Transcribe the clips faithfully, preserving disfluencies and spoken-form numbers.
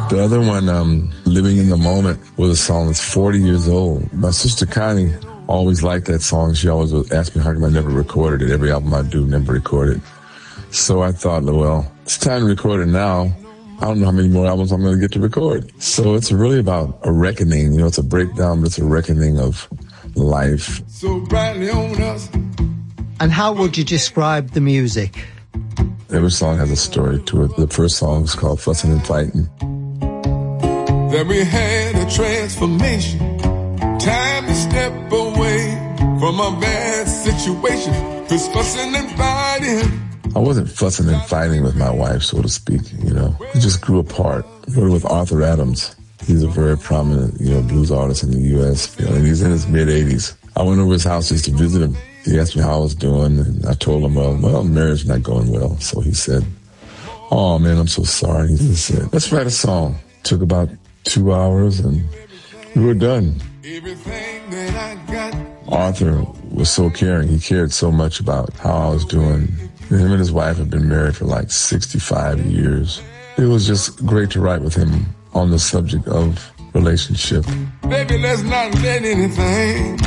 The other one, um, Living in the Moment, was a song that's forty years old. My sister Connie always liked that song. She always would ask me how come I never recorded it. Every album I do, never recorded. So I thought, well, it's time to record it now. I don't know how many more albums I'm going to get to record. So it's really about a reckoning. You know, it's a breakdown, but it's a reckoning of life. So brightly on us. And how would you describe the music? Every song has a story to it. The first song is called Fussin' and Fightin'. That we had a transformation. Time to step away from a bad situation. Cause fussing and fighting. I wasn't fussing and fighting with my wife, so to speak, you know. We just grew apart. I wrote with Arthur Adams. He's a very prominent, you know, blues artist in the U S, you know, and he's in his mid-eighties. I went over his house just to visit him. He asked me how I was doing, and I told him, well, well, marriage not going well. So he said, oh, man, I'm so sorry. He just said, let's write a song. Took about two hours, and we were done. Everything that I got. Arthur was so caring. He cared so much about how I was doing. Him and his wife have been married for like sixty-five years. It was just great to write with him on the subject of relationship. Baby, let's not let anything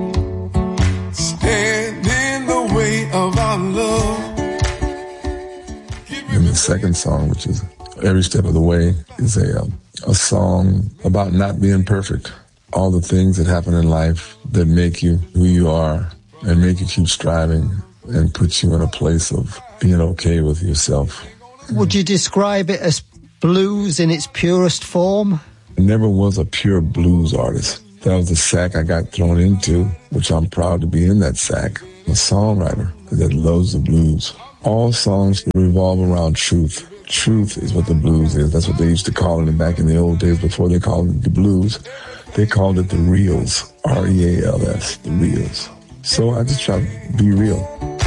stand in the way of our love. And the second song, which is Every Step of the Way, is a, um, a song about not being perfect. All the things that happen in life that make you who you are and make you keep striving and put you in a place of being okay with yourself. Would you describe it as blues in its purest form? I never was a pure blues artist. That was the sack I got thrown into, which I'm proud to be in that sack. I'm a songwriter that loves the blues. All songs revolve around truth. Truth is what the blues is. That's what they used to call it back in the old days before they called it the blues. They called it the reals, R E A L S, the reals. So I just try to be real.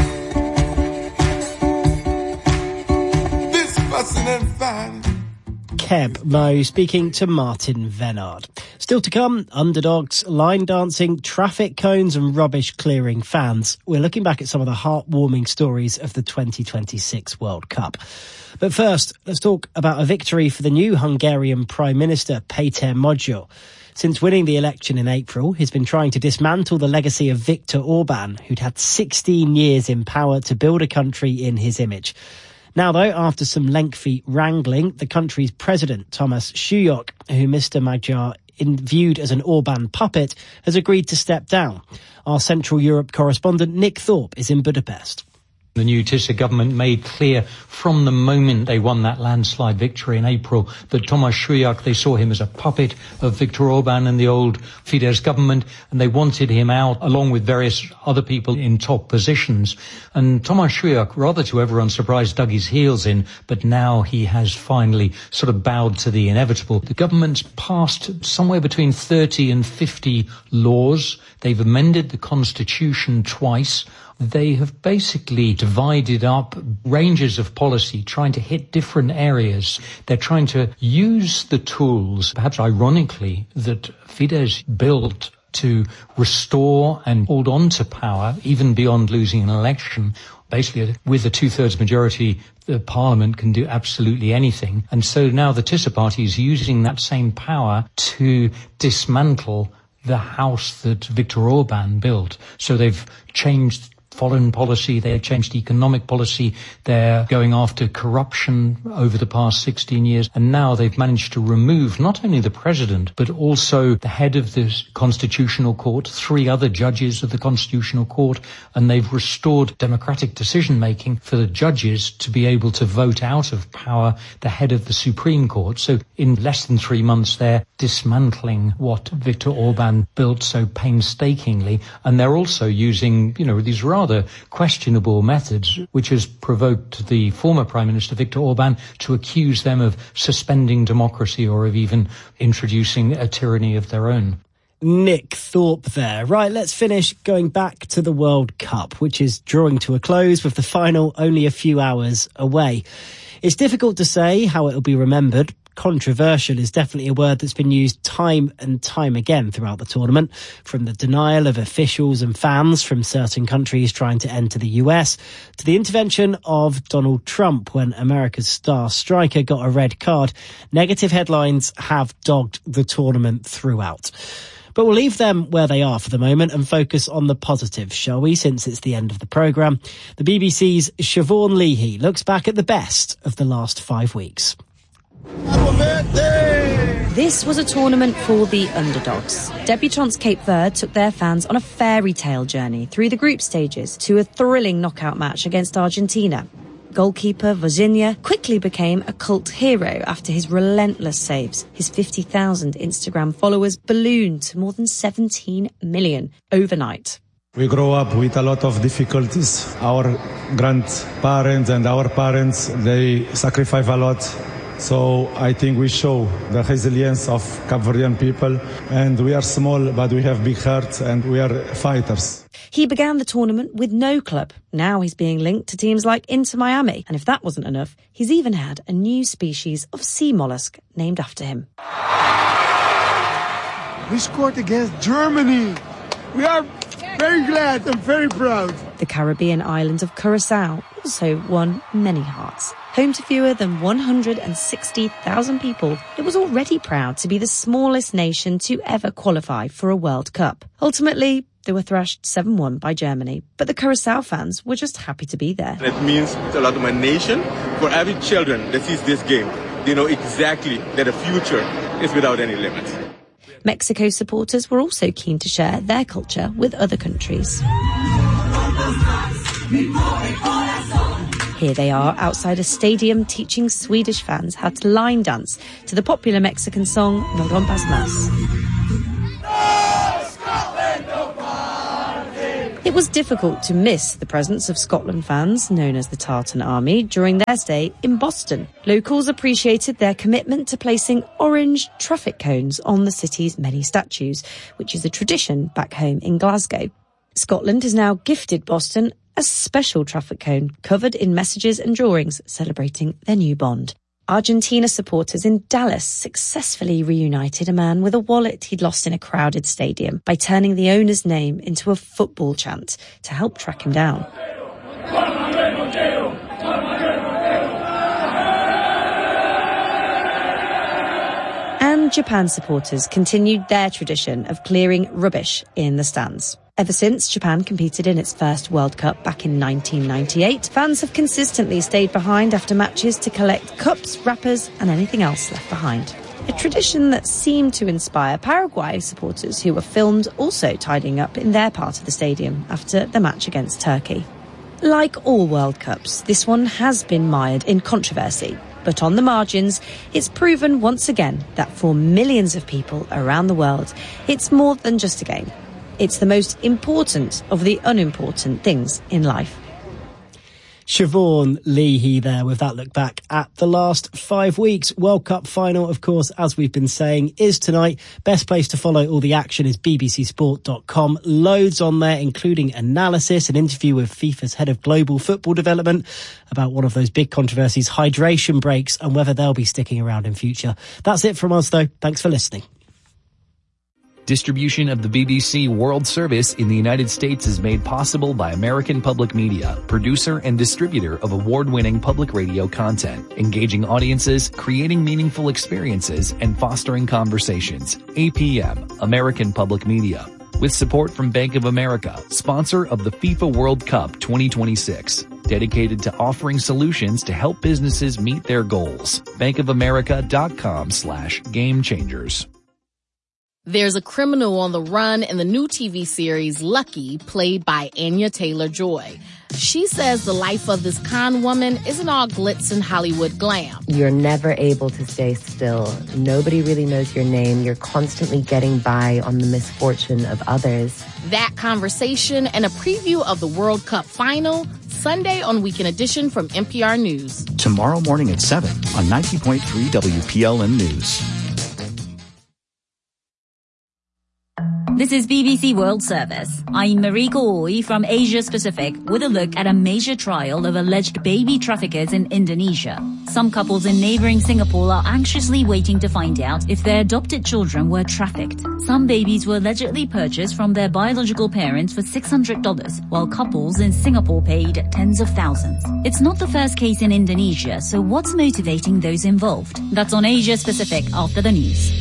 This fussing and fighting. Keb Mo speaking to Martin Vennard. Still to come, underdogs, line dancing, traffic cones and rubbish clearing fans. We're looking back at some of the heartwarming stories of the twenty twenty-six World Cup. But first, let's talk about a victory for the new Hungarian Prime Minister, Péter Magyar. Since winning the election in April, he's been trying to dismantle the legacy of Viktor Orban, who'd had sixteen years in power to build a country in his image. Now, though, after some lengthy wrangling, the country's president, Thomas Suyok, who Mister Magyar in, viewed as an Orban puppet, has agreed to step down. Our Central Europe correspondent Nick Thorpe is in Budapest. The new Tisza government made clear from the moment they won that landslide victory in April that Thomas Suyok, they saw him as a puppet of Viktor Orban and the old Fidesz government, and they wanted him out along with various other people in top positions. And Thomas Suyok, rather to everyone's surprise, dug his heels in, but now he has finally sort of bowed to the inevitable. The government's passed somewhere between thirty and fifty laws. They've amended the constitution twice. They have basically divided up ranges of policy, trying to hit different areas. They're trying to use the tools, perhaps ironically, that Fidesz built to restore and hold on to power, even beyond losing an election. Basically, with a two-thirds majority, the parliament can do absolutely anything. And so now the Tisza party is using that same power to dismantle the house that Viktor Orban built. So they've changed foreign policy, they've changed economic policy, they're going after corruption over the past sixteen years, and now they've managed to remove not only the president, but also the head of the Constitutional Court, three other judges of the Constitutional Court, and they've restored democratic decision-making for the judges to be able to vote out of power the head of the Supreme Court. So in less than three months, they're dismantling what Viktor Orban built so painstakingly, and they're also using, you know, these rather questionable methods, which has provoked the former Prime Minister Viktor Orban to accuse them of suspending democracy or of even introducing a tyranny of their own. Nick Thorpe there. Right, let's finish going back to the World Cup, which is drawing to a close with the final only a few hours away. It's difficult to say how it will be remembered. Controversial is definitely a word that's been used time and time again throughout the tournament, from the denial of officials and fans from certain countries trying to enter the U S to the intervention of Donald Trump when America's star striker got a red card. Negative headlines have dogged the tournament throughout. But we'll leave them where they are for the moment and focus on the positives, shall we, since it's the end of the programme. The B B C's Siobhan Leahy looks back at the best of the last five weeks. This was a tournament for the underdogs. Debutants Cape Verde took their fans on a fairy tale journey through the group stages to a thrilling knockout match against Argentina. Goalkeeper Vozinha quickly became a cult hero after his relentless saves. His fifty thousand Instagram followers ballooned to more than seventeen million overnight. We grow up with a lot of difficulties. Our grandparents and our parents, they sacrifice a lot. So I think we show the resilience of Cape Verdean people, and we are small, but we have big hearts and we are fighters. He began the tournament with no club. Now he's being linked to teams like Inter Miami. And if that wasn't enough, he's even had a new species of sea mollusk named after him. We scored against Germany. We are very glad and very proud. The Caribbean island of Curacao also won many hearts. Home to fewer than one hundred sixty thousand people, it was already proud to be the smallest nation to ever qualify for a World Cup. Ultimately, they were thrashed seven one by Germany, but the Curacao fans were just happy to be there. It means a lot to my nation. For every children that sees this game, they know exactly that the future is without any limits. Mexico supporters were also keen to share their culture with other countries. Here they are outside a stadium teaching Swedish fans how to line dance to the popular Mexican song No Rompas Más. It was difficult to miss the presence of Scotland fans, known as the Tartan Army, during their stay in Boston. Locals appreciated their commitment to placing orange traffic cones on the city's many statues, which is a tradition back home in Glasgow. Scotland has now gifted Boston a special traffic cone covered in messages and drawings celebrating their new bond. Argentina supporters in Dallas successfully reunited a man with a wallet he'd lost in a crowded stadium by turning the owner's name into a football chant to help track him down. And Japan supporters continued their tradition of clearing rubbish in the stands. Ever since Japan competed in its first World Cup back in nineteen ninety-eight, fans have consistently stayed behind after matches to collect cups, wrappers and anything else left behind. A tradition that seemed to inspire Paraguay supporters who were filmed also tidying up in their part of the stadium after the match against Turkey. Like all World Cups, this one has been mired in controversy. But on the margins, it's proven once again that for millions of people around the world, it's more than just a game. It's the most important of the unimportant things in life. Siobhan Leahy there with that look back at the last five weeks. World Cup final, of course, as we've been saying, is tonight. Best place to follow all the action is b b c sport dot com. Loads on there, including analysis, an interview with FIFA's head of global football development about one of those big controversies, hydration breaks, and whether they'll be sticking around in future. That's it from us, though. Thanks for listening. Distribution of the B B C World Service in the United States is made possible by American Public Media, producer and distributor of award-winning public radio content, engaging audiences, creating meaningful experiences, and fostering conversations. A P M, American Public Media. With support from Bank of America, sponsor of the FIFA World Cup twenty twenty-six. Dedicated to offering solutions to help businesses meet their goals. bankofamerica.com slash game changers. There's a criminal on the run in the new T V series Lucky, played by Anya Taylor-Joy. She says the life of this con woman isn't all glitz and Hollywood glam. You're never able to stay still. Nobody really knows your name. You're constantly getting by on the misfortune of others. That conversation and a preview of the World Cup final, Sunday on Weekend Edition from N P R News. Tomorrow morning at seven on ninety point three W P L N News. This is B B C World Service. I'm Mariko Oi from Asia Pacific with a look at a major trial of alleged baby traffickers in Indonesia. Some couples in neighboring Singapore are anxiously waiting to find out if their adopted children were trafficked. Some babies were allegedly purchased from their biological parents for six hundred dollars, while couples in Singapore paid tens of thousands. It's not the first case in Indonesia, so what's motivating those involved? That's on Asia Pacific after the news.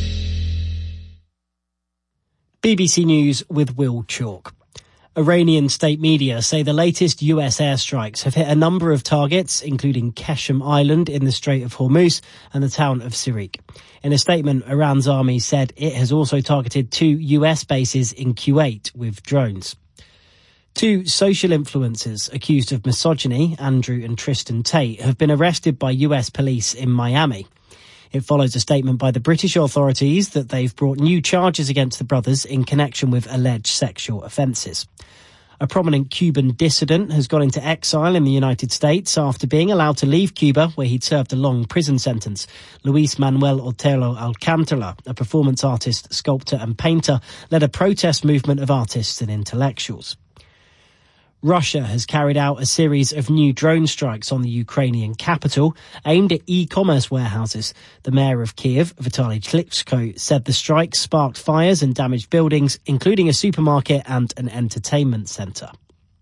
B B C News with Will Chalk. Iranian state media say the latest U S airstrikes have hit a number of targets, including Qeshm Island in the Strait of Hormuz and the town of Sirik. In a statement, Iran's army said it has also targeted two U S bases in Kuwait with drones. Two social influencers accused of misogyny, Andrew and Tristan Tate, have been arrested by U S police in Miami. It follows a statement by the British authorities that they've brought new charges against the brothers in connection with alleged sexual offences. A prominent Cuban dissident has gone into exile in the United States after being allowed to leave Cuba, where he'd served a long prison sentence. Luis Manuel Otero Alcantara, a performance artist, sculptor and painter, led a protest movement of artists and intellectuals. Russia has carried out a series of new drone strikes on the Ukrainian capital aimed at e-commerce warehouses. The mayor of Kiev, Vitaly Klitschko, said the strikes sparked fires and damaged buildings, including a supermarket and an entertainment centre.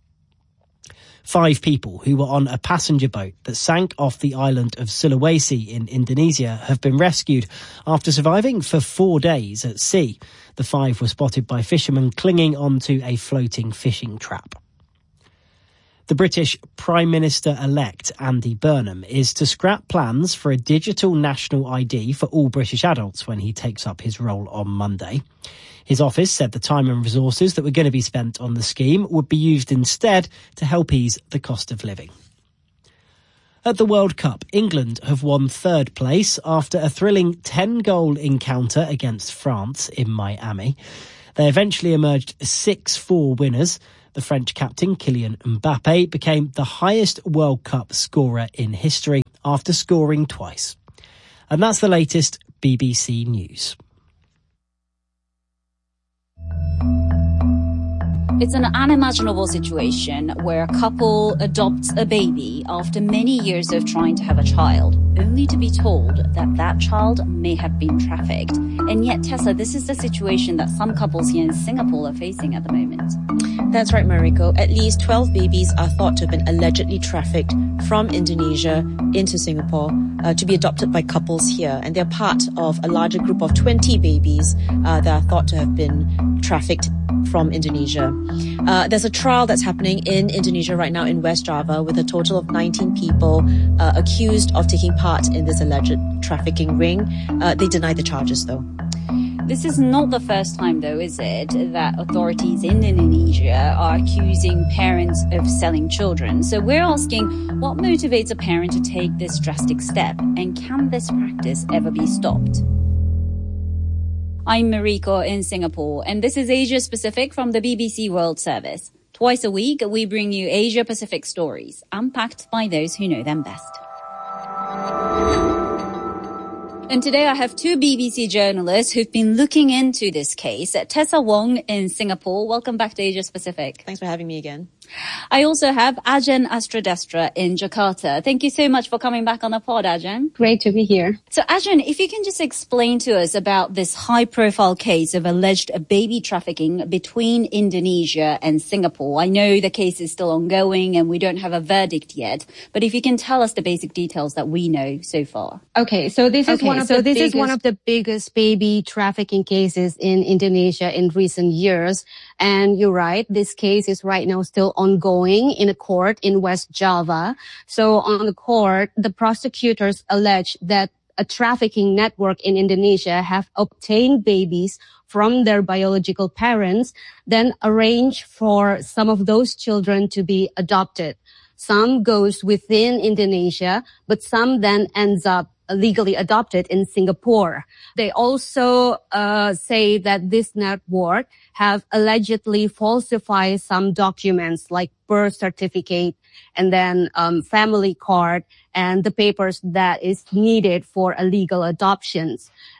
Five people who were on a passenger boat that sank off the island of Sulawesi in Indonesia have been rescued after surviving for four days at sea. The five were spotted by fishermen clinging onto a floating fishing trap. The British Prime Minister-elect Andy Burnham is to scrap plans for a digital national I D for all British adults when he takes up his role on Monday. His office said the time and resources that were going to be spent on the scheme would be used instead to help ease the cost of living. At the World Cup, England have won third place after a thrilling ten-goal encounter against France in Miami. They eventually emerged six four winners. The French captain, Kylian Mbappe, became the highest World Cup scorer in history after scoring twice. And that's the latest B B C News. It's an unimaginable situation where a couple adopts a baby after many years of trying to have a child, only to be told that that child may have been trafficked. And yet, Tessa, this is the situation that some couples here in Singapore are facing at the moment. That's right, Mariko. At least twelve babies are thought to have been allegedly trafficked from Indonesia into Singapore uh, to be adopted by couples here. And they're part of a larger group of twenty babies uh, that are thought to have been trafficked from Indonesia. Uh, there's a trial that's happening in Indonesia right now in West Java with a total of nineteen people uh, accused of taking part in this alleged trafficking ring. Uh, they deny the charges, though. This is not the first time, though, is it, that authorities in Indonesia are accusing parents of selling children. So we're asking, what motivates a parent to take this drastic step? And can this practice ever be stopped? I'm Mariko in Singapore, and this is Asia Pacific from the B B C World Service. Twice a week, we bring you Asia Pacific stories, unpacked by those who know them best. And today I have two B B C journalists who've been looking into this case. Tessa Wong in Singapore. Welcome back to Asia Pacific. Thanks for having me again. I also have Ajan Astradestra in Jakarta. Thank you so much for coming back on the pod, Ajan. Great to be here. So, Ajan, if you can just explain to us about this high-profile case of alleged baby trafficking between Indonesia and Singapore. I know the case is still ongoing and we don't have a verdict yet, but if you can tell us the basic details that we know so far. Okay, so this is okay, one of so the this biggest... is one of the biggest baby trafficking cases in Indonesia in recent years. And you're right, this case is right now still ongoing in a court in West Java. So on the court, the prosecutors allege that a trafficking network in Indonesia have obtained babies from their biological parents, then arrange for some of those children to be adopted. Some goes within Indonesia, but some then ends up legally adopted in Singapore. They also uh, say that this network have allegedly falsified some documents like birth certificate and then um, family card and the papers that is needed for illegal adoptions.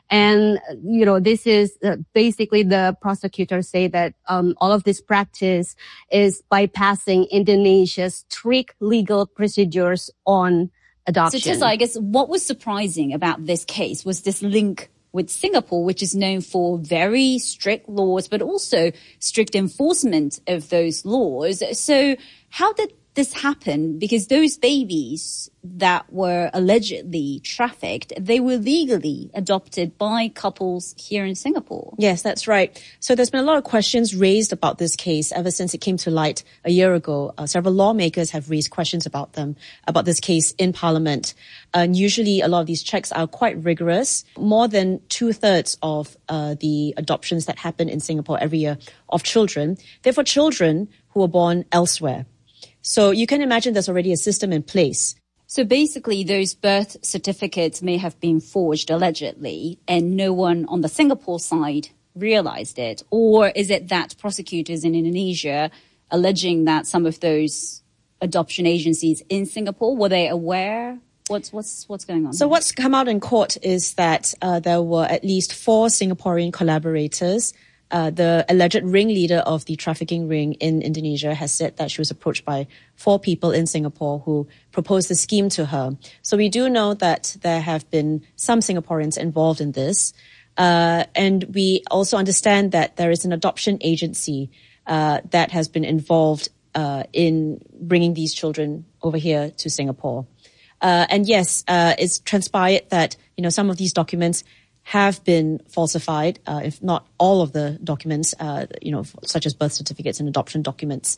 And, you know, this is uh, basically the prosecutors say that um, all of this practice is bypassing Indonesia's strict legal procedures on adoption. So Tessa, I guess what was surprising about this case was this link with Singapore, which is known for very strict laws, but also strict enforcement of those laws. So how did this happen? Because those babies that were allegedly trafficked, they were legally adopted by couples here in Singapore. Yes, that's right. So there's been a lot of questions raised about this case ever since it came to light a year ago. Uh, several lawmakers have raised questions about them, about this case in Parliament. And usually a lot of these checks are quite rigorous. More than two-thirds of uh, the adoptions that happen in Singapore every year of children, they're for children who were born elsewhere. So you can imagine there's already a system in place. So basically, those birth certificates may have been forged allegedly, and no one on the Singapore side realized it. Or is it that prosecutors in Indonesia alleging that some of those adoption agencies in Singapore, were they aware? What's what's what's going on? So here? what's come out in court is that uh, there were at least four Singaporean collaborators. Uh, the alleged ringleader of the trafficking ring in Indonesia has said that she was approached by four people in Singapore who proposed the scheme to her. So we do know that there have been some Singaporeans involved in this. Uh, and we also understand that there is an adoption agency uh, that has been involved uh, in bringing these children over here to Singapore. Uh, and yes, uh, it's transpired that, you know, some of these documents have been falsified, uh, if not all of the documents, uh, you know, such as birth certificates and adoption documents.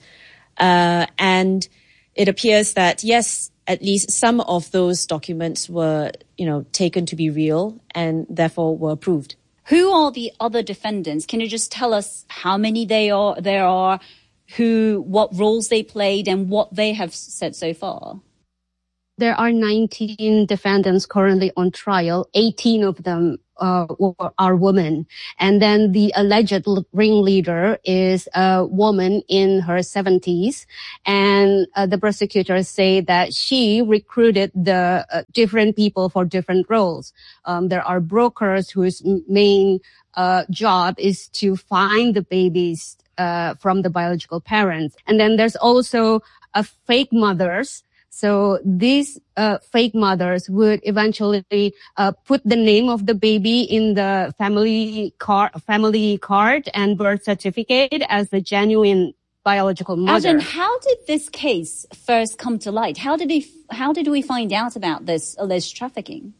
Uh, and it appears that, yes, at least some of those documents were, you know, taken to be real and therefore were approved. Who are the other defendants? Can you just tell us how many they are, there are, who, what roles they played and what they have said so far? There are nineteen defendants currently on trial. eighteen of them uh, are women. And then the alleged ringleader is a woman in her seventies. And uh, the prosecutors say that she recruited the uh, different people for different roles. Um, there are brokers whose main uh, job is to find the babies uh, from the biological parents. And then there's also a fake mothers. So these uh, fake mothers would eventually uh, put the name of the baby in the family card, family card and birth certificate as the genuine biological mother. Ajahn, how did this case first come to light? How did he, how did we find out about this alleged trafficking?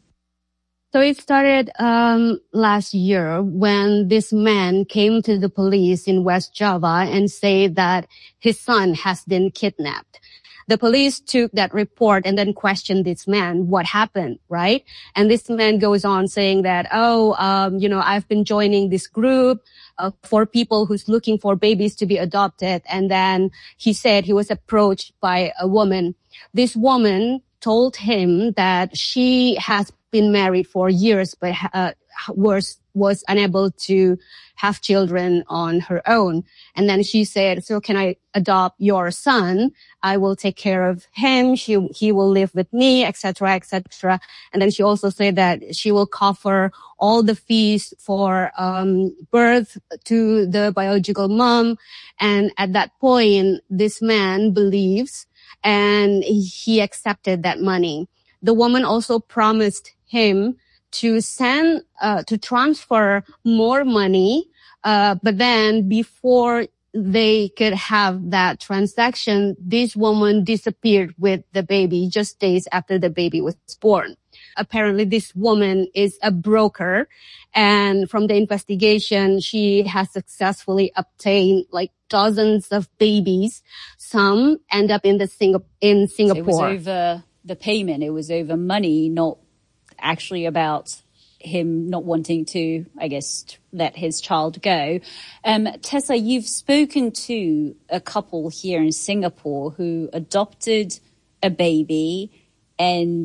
So it started um last year when this man came to the police in West Java and said that his son has been kidnapped. The police took that report and then questioned this man, what happened, right? And this man goes on saying that, oh, um, you know, I've been joining this group uh, for people who's looking for babies to be adopted. And then he said he was approached by a woman. This woman told him that she has been married for years, but uh, was was unable to have children on her own. And then she said, so can I adopt your son? I will take care of him. She, he will live with me, et cetera, et cetera. And then she also said that she will cover all the fees for, um, birth to the biological mom. And at that point, this man believes and he accepted that money. The woman also promised him to send, uh, to transfer more money. Uh, but then before they could have that transaction, this woman disappeared with the baby just days after the baby was born. Apparently this woman is a broker, and from the investigation, she has successfully obtained like dozens of babies. Some end up in the Sing- in Singapore. So it was over the payment. It was over money, not actually about him not wanting to, I guess, let his child go. Um, Tessa, you've spoken to a couple here in Singapore who adopted a baby and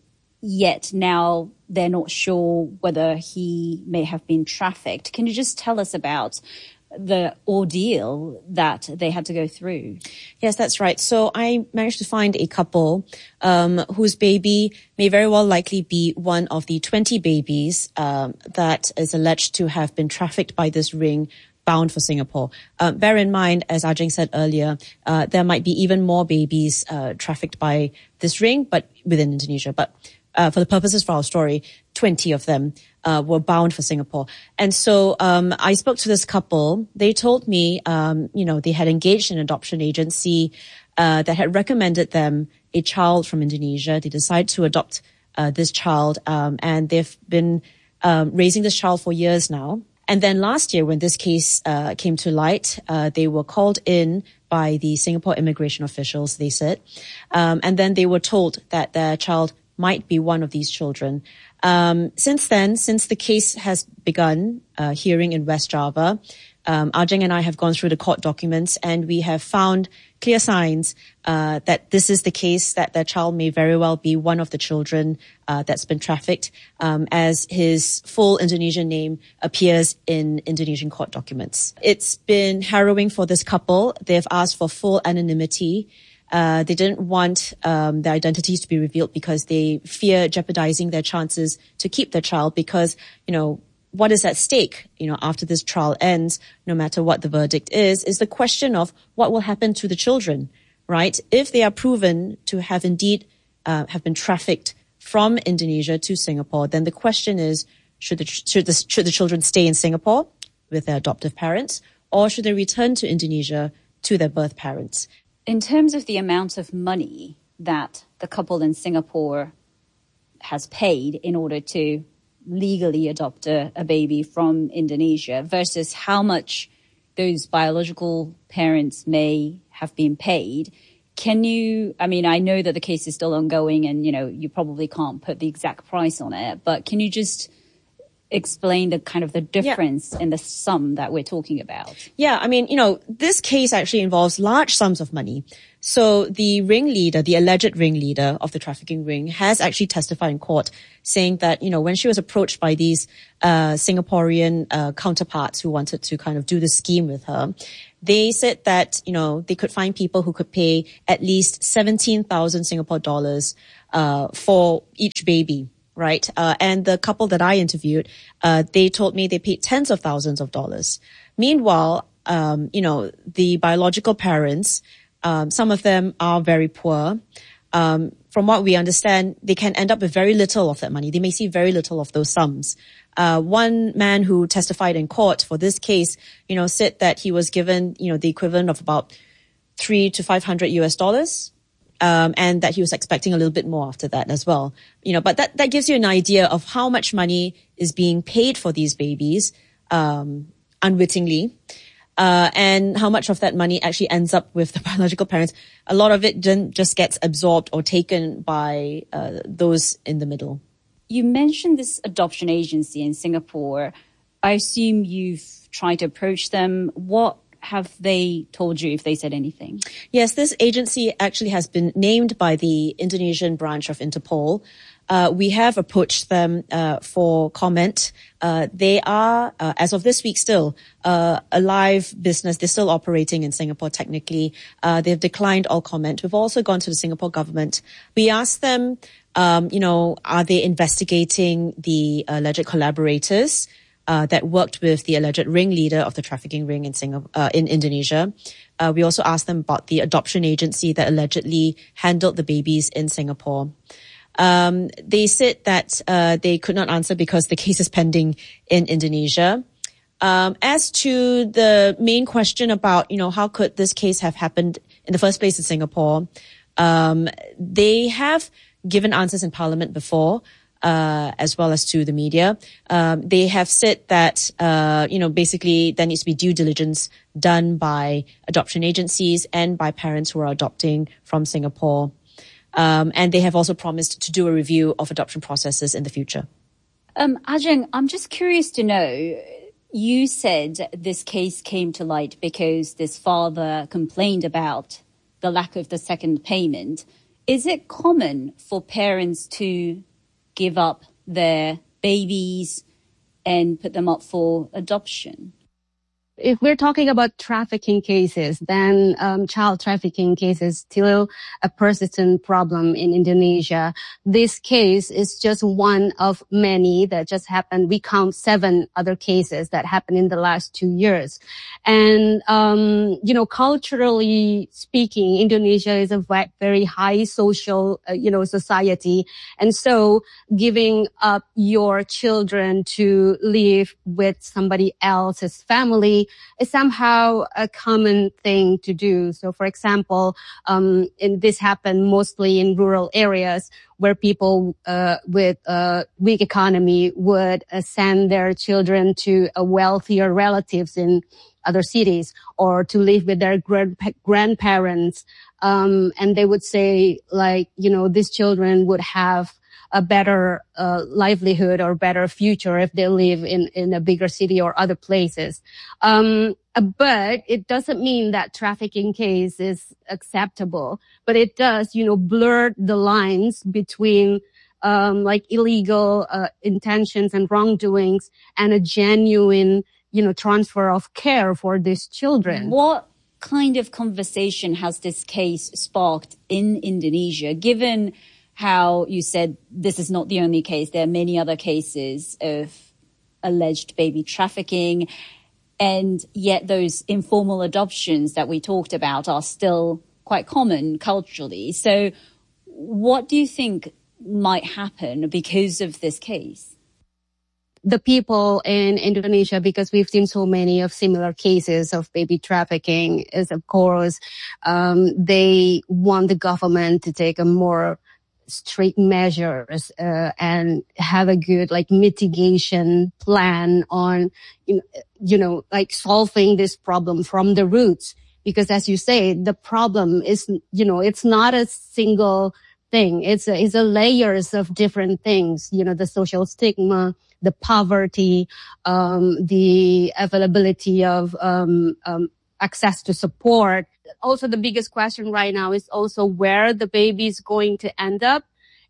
yet now they're not sure whether he may have been trafficked. Can you just tell us about the ordeal that they had to go through. Yes, that's right. So I managed to find a couple um, whose baby may very well likely be one of the twenty babies um, that is alleged to have been trafficked by this ring bound for Singapore. Uh, bear in mind, as Ajeng said earlier, uh, there might be even more babies uh, trafficked by this ring, but within Indonesia. But uh, for the purposes of our story, twenty of them uh, were bound for Singapore. And so um, I spoke to this couple. They told me, um, you know, they had engaged an adoption agency uh, that had recommended them a child from Indonesia. They decided to adopt uh, this child, um, and they've been um, raising this child for years now. And then last year, when this case uh, came to light, uh, they were called in by the Singapore immigration officials, they said. Um, and then they were told that their child might be one of these children. Um, since then, since the case has begun, uh, hearing in West Java, um, Ajeng and I have gone through the court documents, and we have found clear signs uh, that this is the case, that their child may very well be one of the children uh, that's been trafficked, um, as his full Indonesian name appears in Indonesian court documents. It's been harrowing for this couple. They've asked for full anonymity. Uh, they didn't want um, their identities to be revealed because they fear jeopardizing their chances to keep their child, because, you know, what is at stake, you know, after this trial ends, no matter what the verdict is, is the question of what will happen to the children, right? If they are proven to have indeed uh, have been trafficked from Indonesia to Singapore, then the question is, should the, should the, should the children stay in Singapore with their adoptive parents, or should they return to Indonesia to their birth parents? In terms of the amount of money that the couple in Singapore has paid in order to legally adopt a, a baby from Indonesia versus how much those biological parents may have been paid, can you, I mean, I know that the case is still ongoing and, you know, you probably can't put the exact price on it, but can you just explain the kind of the difference yeah. in the sum that we're talking about? Yeah, I mean, you know, this case actually involves large sums of money. So the ringleader, the alleged ringleader of the trafficking ring, has actually testified in court saying that, you know, when she was approached by these uh Singaporean uh counterparts who wanted to kind of do the scheme with her, they said that, you know, they could find people who could pay at least seventeen thousand Singapore dollars uh for each baby. Right. Uh, and the couple that I interviewed, uh, they told me they paid tens of thousands of dollars. Meanwhile, um, you know, the biological parents, um, some of them are very poor. Um, from what we understand, they can end up with very little of that money. They may see very little of those sums. Uh, one man who testified in court for this case, you know, said that he was given, you know, the equivalent of about three to five hundred U S dollars. Um, and that he was expecting a little bit more after that as well. You know, but that, that gives you an idea of how much money is being paid for these babies, um, unwittingly, uh, and how much of that money actually ends up with the biological parents. A lot of it just gets absorbed or taken by, uh, those in the middle. You mentioned this adoption agency in Singapore. I assume you've tried to approach them. What have they told you, if they said anything? Yes, this agency actually has been named by the Indonesian branch of Interpol. Uh, we have approached them uh, for comment. Uh, they are, uh, as of this week still, uh, a live business. They're still operating in Singapore technically. Uh, they've declined all comment. We've also gone to the Singapore government. We asked them, um, you know, are they investigating the alleged collaborators Uh, that worked with the alleged ringleader of the trafficking ring in Singapore, uh, in Indonesia. Uh, we also asked them about the adoption agency that allegedly handled the babies in Singapore. Um, they said that uh, they could not answer because the case is pending in Indonesia. Um, as to the main question about, you know, how could this case have happened in the first place in Singapore, um, they have given answers in Parliament before. Uh, as well as to the media. Um, they have said that, uh, you know, basically there needs to be due diligence done by adoption agencies and by parents who are adopting from Singapore. Um, and they have also promised to do a review of adoption processes in the future. Um, Ajeng, I'm just curious to know, you said this case came to light because this father complained about the lack of the second payment. Is it common for parents to give up their babies and put them up for adoption? If we're talking about trafficking cases, then um, child trafficking cases still a persistent problem in Indonesia. This case is just one of many that just happened. We count seven other cases that happened in the last two years. And, um, you know, culturally speaking, Indonesia is a very high social, uh, you know, society. And so giving up your children to live with somebody else's family is somehow a common thing to do. So, for example, um, and this happened mostly in rural areas where people uh, with a weak economy would uh, send their children to a wealthier relatives in other cities or to live with their grand- grandparents. Um, and they would say, like, you know, these children would have a better uh, livelihood or better future if they live in, in a bigger city or other places. Um, but it doesn't mean that trafficking case is acceptable, but it does, you know, blur the lines between um, like illegal uh, intentions and wrongdoings and a genuine, you know, transfer of care for these children. What kind of conversation has this case sparked in Indonesia, given how you said this is not the only case? There are many other cases of alleged baby trafficking, and yet those informal adoptions that we talked about are still quite common culturally. So what do you think might happen because of this case? The people in Indonesia, because we've seen so many of similar cases of baby trafficking, is of course, um, they want the government to take a more strict measures uh, and have a good like mitigation plan on you know, you know like solving this problem from the roots, because as you say, the problem is you know it's not a single thing, it's a, it's a layers of different things, you know the social stigma, the poverty, um the availability of um um access to support. Also, the biggest question right now is also where the baby is going to end up.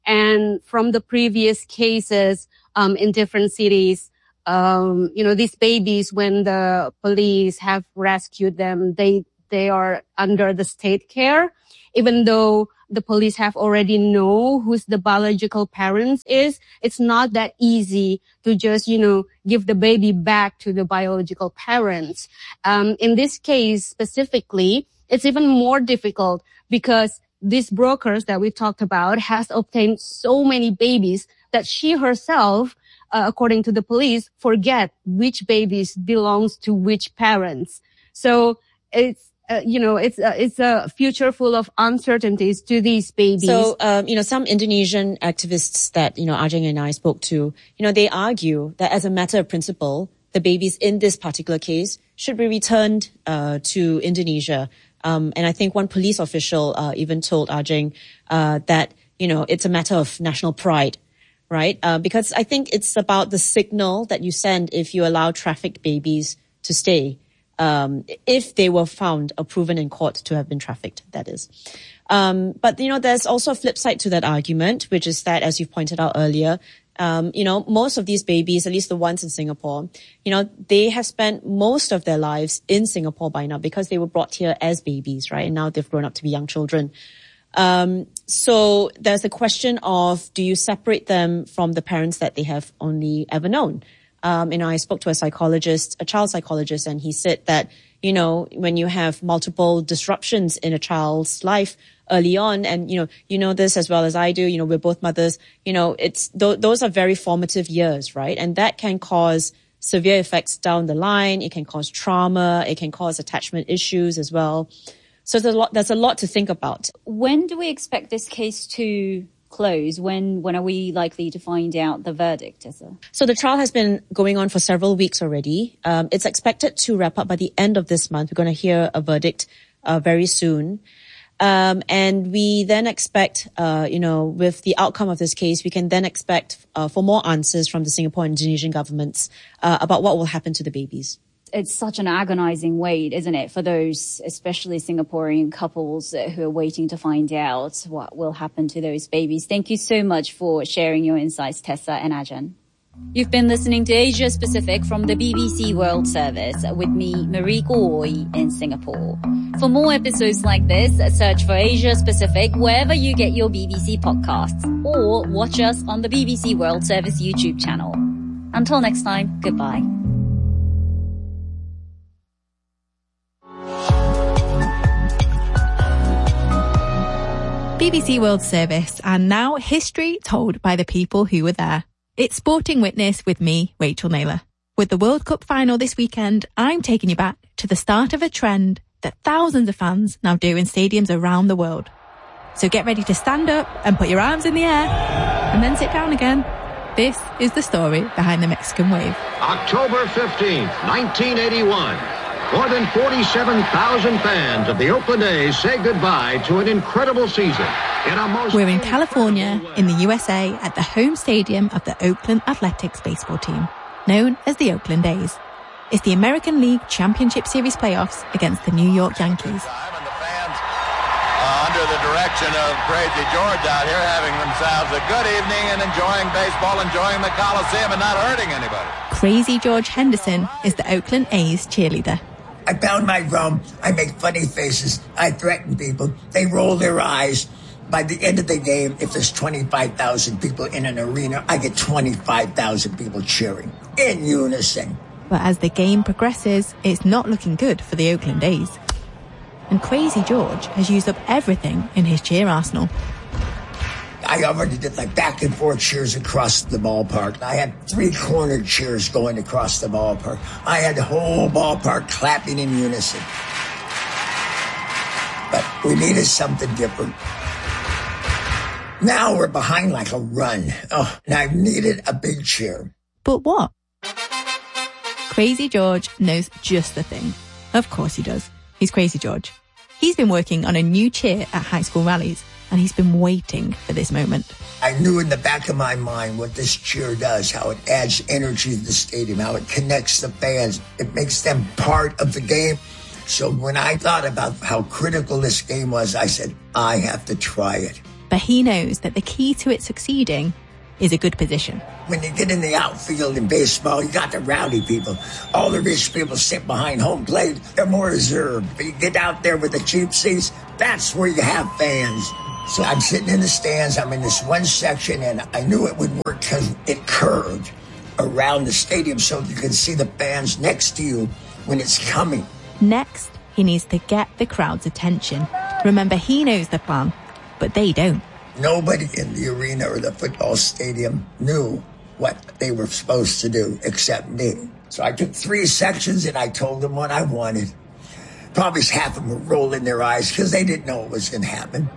And from the previous cases um, in different cities, um, you know, these babies, when the police have rescued them, they they are under the state care, even though the police have already know who's the biological parents is. It's not that easy to just, you know, give the baby back to the biological parents. Um, in this case specifically, it's even more difficult because these brokers that we talked about has obtained so many babies that she herself, uh, according to the police, forget which babies belongs to which parents. So it's, uh, you know, it's, uh, it's a future full of uncertainties to these babies. So, um, you know, some Indonesian activists that, you know, Ajeng and I spoke to, you know, they argue that as a matter of principle, the babies in this particular case should be returned, uh, to Indonesia. Um, and I think one police official, uh, even told Ajeng, uh, that, you know, it's a matter of national pride, right? Uh, because I think it's about the signal that you send if you allow trafficked babies to stay, um, if they were found or proven in court to have been trafficked, that is. Um, but, you know, there's also a flip side to that argument, which is that, as you've pointed out earlier, Um, you know, most of these babies, at least the ones in Singapore, you know, they have spent most of their lives in Singapore by now because they were brought here as babies, right? And now they've grown up to be young children. Um, so there's a question of, do you separate them from the parents that they have only ever known? Um, you know, I spoke to a psychologist, a child psychologist, and he said that, you know, when you have multiple disruptions in a child's life early on, and, you know, you know this as well as I do, you know, we're both mothers, you know, it's, th- those are very formative years, right? And that can cause severe effects down the line. It can cause trauma. It can cause attachment issues as well. So there's a lot, there's a lot to think about. When do we expect this case to close? When, when are we likely to find out the verdict, Tessa? So the trial has been going on for several weeks already. Um, it's expected to wrap up by the end of this month. We're going to hear a verdict, uh, very soon. Um, and we then expect, uh, you know, with the outcome of this case, we can then expect, uh, for more answers from the Singapore and Indonesian governments, uh, about what will happen to the babies. It's such an agonizing wait, isn't it, for those, especially Singaporean couples who are waiting to find out what will happen to those babies. Thank you so much for sharing your insights, Tessa and Ajeng. You've been listening to Asia Pacific from the B B C World Service with me, Mariko Oi, in Singapore. For more episodes like this, search for Asia Pacific wherever you get your B B C podcasts, or watch us on the B B C World Service YouTube channel. Until next time, goodbye. B B C World Service, and now history told by the people who were there. It's Sporting Witness with me, Rachel Naylor. With the World Cup final this weekend, I'm taking you back to the start of a trend that thousands of fans now do in stadiums around the world. So get ready to stand up and put your arms in the air, and then sit down again. This is the story behind the Mexican wave. October fifteenth, nineteen eighty-one. More than forty-seven thousand fans of the Oakland A's say goodbye to an incredible season. In a most We're in California, in the U S A, at the home stadium of the Oakland Athletics baseball team, known as the Oakland A's. It's the American League Championship Series playoffs against the New York Yankees. Uh, under the direction of Crazy George out here, having themselves a good evening and enjoying baseball, enjoying the Coliseum and not hurting anybody. Crazy George Henderson is the Oakland A's cheerleader. I pound my drum, I make funny faces, I threaten people, they roll their eyes. By the end of the game, if there's twenty-five thousand people in an arena, I get twenty-five thousand people cheering in unison. But as the game progresses, it's not looking good for the Oakland A's. And Crazy George has used up everything in his cheer arsenal. I already did like back and forth cheers across the ballpark. I had three cornered cheers going across the ballpark. I had the whole ballpark clapping in unison. But we needed something different. Now we're behind like a run. Oh, and I needed a big cheer. But what? Crazy George knows just the thing. Of course he does. He's Crazy George. He's been working on a new cheer at high school rallies, and he's been waiting for this moment. I knew in the back of my mind what this cheer does, how it adds energy to the stadium, how it connects the fans. It makes them part of the game. So when I thought about how critical this game was, I said, I have to try it. But he knows that the key to it succeeding is a good position. When you get in the outfield in baseball, you got the rowdy people. All the rich people sit behind home plate. They're more reserved. But you get out there with the cheap seats, that's where you have fans. So I'm sitting in the stands. I'm in this one section, and I knew it would work because it curved around the stadium so you can see the fans next to you when it's coming. Next, he needs to get the crowd's attention. Remember, he knows the plan, but they don't. Nobody in the arena or the football stadium knew what they were supposed to do except me. So I took three sections and I told them what I wanted. Probably half of them were rolling their eyes because they didn't know what was going to happen.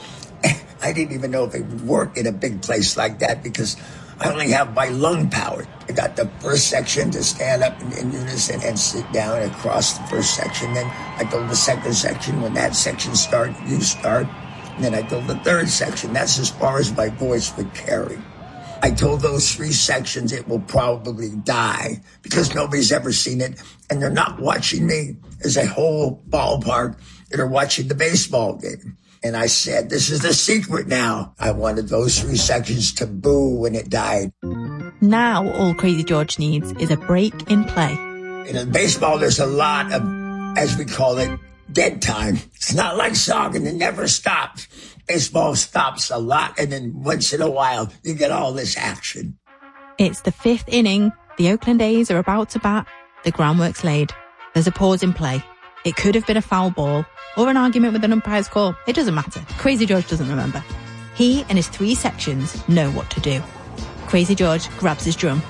I didn't even know if it would work in a big place like that because I only have my lung power. I got the first section to stand up in, in unison and sit down across the first section. Then I told the second section, when that section starts, you start. And then I told the third section, that's as far as my voice would carry. I told those three sections it will probably die because nobody's ever seen it. And they're not watching me. There's a whole ballpark that are watching the baseball game. And I said, this is the secret now. I wanted those three sections to boo when it died. Now all Crazy George needs is a break in play. In baseball, there's a lot of, as we call it, dead time. It's not like soccer, it never stops. Baseball stops a lot, and then once in a while, you get all this action. It's the fifth inning. The Oakland A's are about to bat. The groundwork's laid. There's a pause in play. It could have been a foul ball or an argument with an umpire's call. It doesn't matter. Crazy George doesn't remember. He and his three sections know what to do. Crazy George grabs his drum.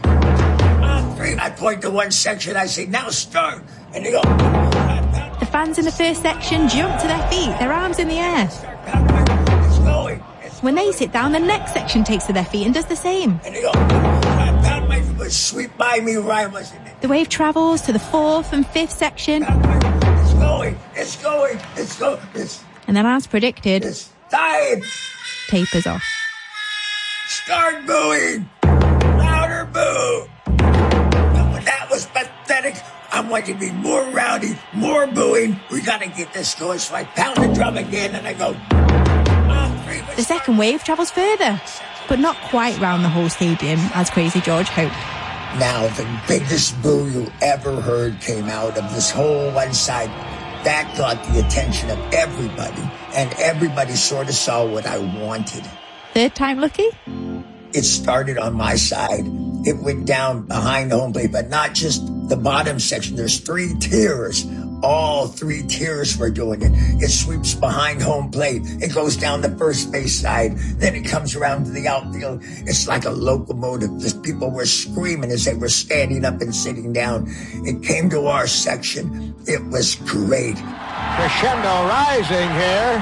I point to one section, I say, now start. And they go... The fans in the first section jump to their feet, their arms in the air. It's going. When they sit down, the next section takes to their feet and does the same. And they go... My foot sweep by me right was it. The wave travels to the fourth and fifth section. It's going, it's going, it's going. It's, and then, as predicted, it's time. Tapers off. Start booing. Louder boo. And that was pathetic. I want you to be more rowdy, more booing. We got to get this going. So I pound the drum again and I go. The second wave travels further. but not quite round the whole stadium as Crazy George hoped. Now, the biggest boo you ever heard came out of this whole one side. That got the attention of everybody, and everybody sort of saw what I wanted. Third time lucky? It started on my side. It went down behind home plate, but not just the bottom section. There's three tiers. All three tiers were doing it. It sweeps behind home plate. It goes down the first base side. Then it comes around to the outfield. It's like a locomotive. The people were screaming as they were standing up and sitting down. It came to our section. It was great. Crescendo rising here.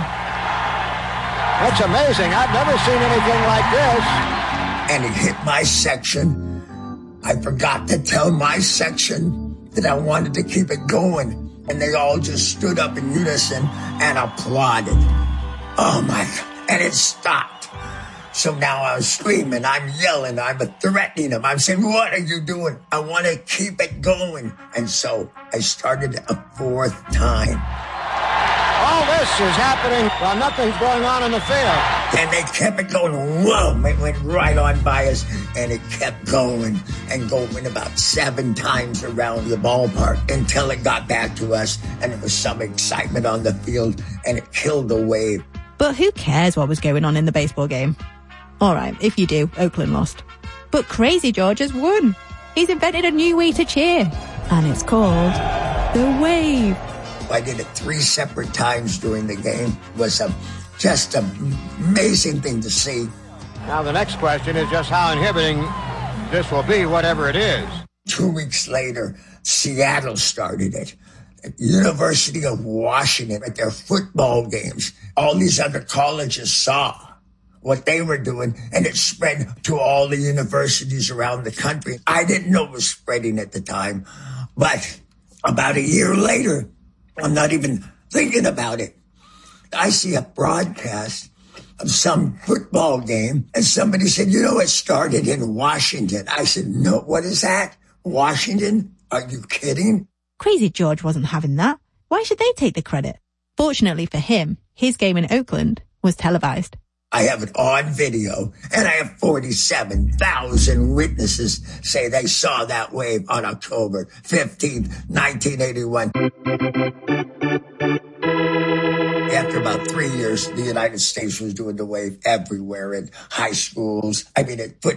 That's amazing. I've never seen anything like this. And it hit my section. I forgot to tell my section that I wanted to keep it going. And they all just stood up in unison and applauded. Oh my, and it stopped. So now I'm screaming, I'm yelling, I'm threatening them. I'm saying, what are you doing? I want to keep it going. And so I started a fourth time. All this is happening while nothing's going on in the field. And they kept it going. Whoa, it went right on by us. And it kept going and going about seven times around the ballpark until it got back to us. And there was some excitement on the field and it killed the wave. But who cares what was going on in the baseball game? All right, if you do, Oakland lost. But Crazy George has won. He's invented a new way to cheer. And it's called the wave. I did it three separate times during the game. It was a, just an amazing thing to see. Now the next question is just how inhibiting this will be, whatever it is. Two weeks later, Seattle started it. University of Washington, at their football games, all these other colleges saw what they were doing, and it spread to all the universities around the country. I didn't know it was spreading at the time, but about a year later, I'm not even thinking about it. I see a broadcast of some football game, and somebody said, you know, it started in Washington. I said, no, what is that? Washington? Are you kidding? Crazy George wasn't having that. Why should they take the credit? Fortunately for him, his game in Oakland was televised. I have it on video, and I have forty-seven thousand witnesses say they saw that wave on October fifteenth, nineteen eighty-one. After about three years, the United States was doing the wave everywhere in high schools. I mean, at football